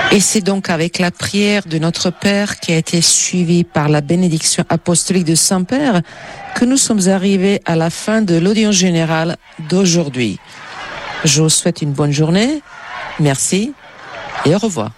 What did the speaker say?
Et c'est donc avec la prière de notre Père qui a été suivie par la bénédiction apostolique de Saint-Père que nous sommes arrivés à la fin de l'audience générale d'aujourd'hui. Je vous souhaite une bonne journée, merci et au revoir.